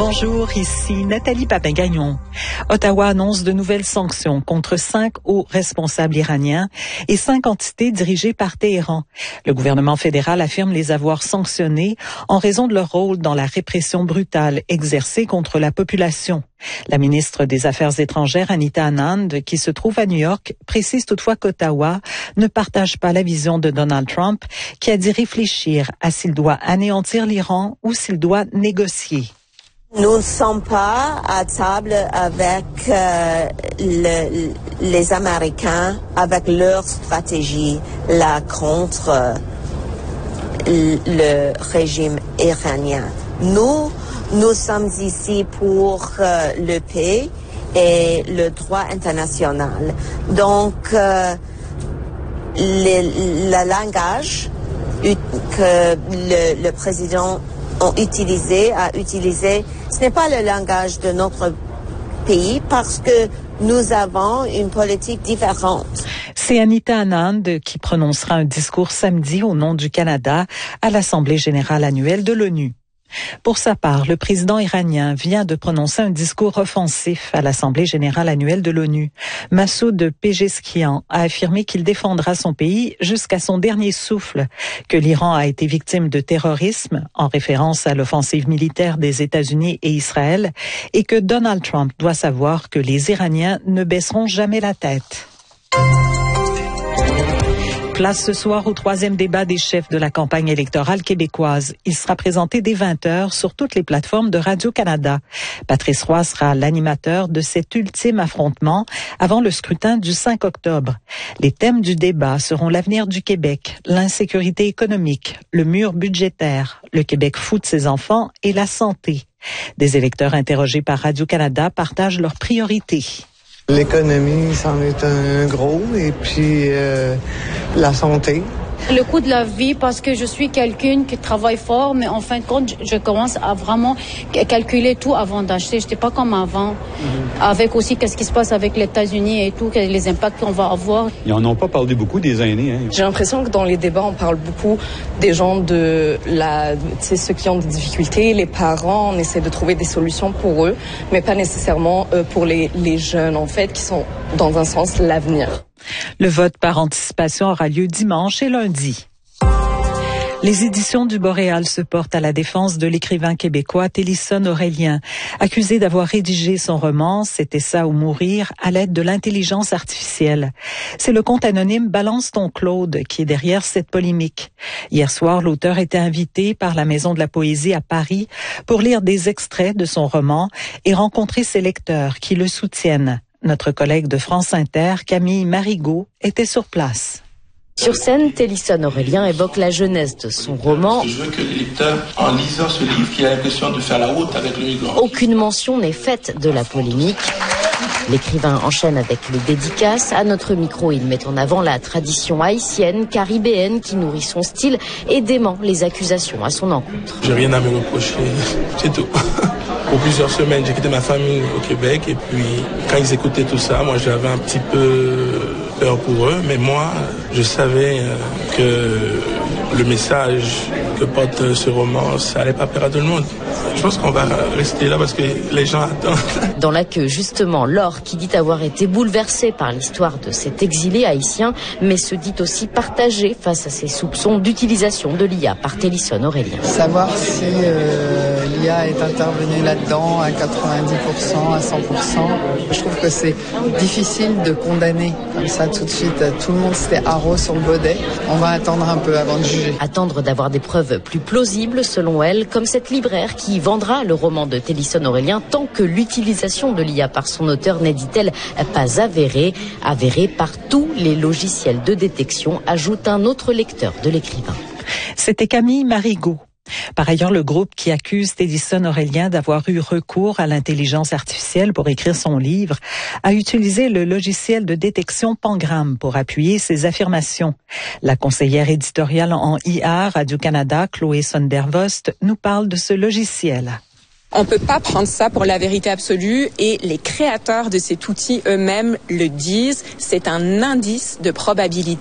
Bonjour, ici Nathalie Papin-Gagnon. Ottawa annonce de nouvelles sanctions contre 5 hauts responsables iraniens et 5 entités dirigées par Téhéran. Le gouvernement fédéral affirme les avoir sanctionnés en raison de leur rôle dans la répression brutale exercée contre la population. La ministre des Affaires étrangères, Anita Anand, qui se trouve à New York, précise toutefois qu'Ottawa ne partage pas la vision de Donald Trump, qui a dit réfléchir à s'il doit anéantir l'Iran ou s'il doit négocier. Nous ne sommes pas à table avec les Américains, avec leur stratégie là contre le régime iranien. Nous sommes ici pour le paix et le droit international. Donc, le langage que le président a utilisé, ce n'est pas le langage de notre pays parce que nous avons une politique différente. C'est Anita Anand qui prononcera un discours samedi au nom du Canada à l'Assemblée générale annuelle de l'ONU. Pour sa part, le président iranien vient de prononcer un discours offensif à l'Assemblée générale annuelle de l'ONU. Massoud Pezeshkian a affirmé qu'il défendra son pays jusqu'à son dernier souffle, que l'Iran a été victime de terrorisme, en référence à l'offensive militaire des États-Unis et Israël, et que Donald Trump doit savoir que les Iraniens ne baisseront jamais la tête. Place ce soir au 3e débat des chefs de la campagne électorale québécoise. Il sera présenté dès 20h sur toutes les plateformes de Radio-Canada. Patrice Roy sera l'animateur de cet ultime affrontement avant le scrutin du 5 octobre. Les thèmes du débat seront l'avenir du Québec, l'insécurité économique, le mur budgétaire, le Québec fou de ses enfants et la santé. Des électeurs interrogés par Radio-Canada partagent leurs priorités. L'économie, c'en est un gros, et puis la santé. Le coût de la vie, parce que je suis quelqu'un qui travaille fort, mais en fin de compte, je commence à vraiment calculer tout avant d'acheter. Je n'étais pas comme avant, avec aussi qu'est-ce qui se passe avec les États-Unis et tout, les impacts qu'on va avoir. Ils n'en ont pas parlé beaucoup des aînés. J'ai l'impression que dans les débats, on parle beaucoup des gens ceux qui ont des difficultés, les parents, on essaie de trouver des solutions pour eux, mais pas nécessairement pour les jeunes, en fait, qui sont, dans un sens, l'avenir. Le vote par anticipation aura lieu dimanche et lundi. Les éditions du Boréal se portent à la défense de l'écrivain québécois Télisson Aurélien, accusé d'avoir rédigé son roman « C'était ça ou mourir » à l'aide de l'intelligence artificielle. C'est le compte anonyme Balance ton Claude qui est derrière cette polémique. Hier soir, l'auteur était invité par la Maison de la Poésie à Paris pour lire des extraits de son roman et rencontrer ses lecteurs qui le soutiennent. Notre collègue de France Inter, Camille Marigot, était sur place. Sur scène, Télisson Aurélien évoque la jeunesse de son roman. Je veux que le lecteur, en lisant ce livre, qu'il ait l'impression de faire la route avec le migrant. Aucune mention n'est faite de la polémique. L'écrivain enchaîne avec les dédicaces. À notre micro, il met en avant la tradition haïtienne, caribéenne qui nourrit son style et dément les accusations à son encontre. J'ai rien à me reprocher, c'est tout. Pour plusieurs semaines, j'ai quitté ma famille au Québec et puis quand ils écoutaient tout ça, moi j'avais un petit peu peur pour eux, mais moi je savais que le message que porte ce roman, ça n'allait pas plaire à tout le monde. Je pense qu'on va rester là parce que les gens attendent. Dans la queue, justement, Laure, qui dit avoir été bouleversée par l'histoire de cet exilé haïtien, mais se dit aussi partagée face à ces soupçons d'utilisation de l'IA par Télisson Aurélien. Savoir si l'IA est intervenue là-dedans à 90%, à 100%, je trouve que c'est difficile de condamner comme ça tout de suite. Tout le monde s'était haro sur le baudet. On va attendre un peu avant de juger. Attendre d'avoir des preuves plus plausibles, selon elle, comme cette libraire qui vendra le roman de Télisson Aurélien tant que l'utilisation de l'IA par son auteur n'est, dit-elle, pas avérée par tous les logiciels de détection, ajoute un autre lecteur de l'écrivain. C'était Camille Marigot. Par ailleurs, le groupe qui accuse Télisson Aurélien d'avoir eu recours à l'intelligence artificielle pour écrire son livre a utilisé le logiciel de détection Pangram pour appuyer ses affirmations. La conseillère éditoriale en IA Radio-Canada, Chloé Sondervost, nous parle de ce logiciel. On peut pas prendre ça pour la vérité absolue et les créateurs de cet outil eux-mêmes le disent. C'est un indice de probabilité.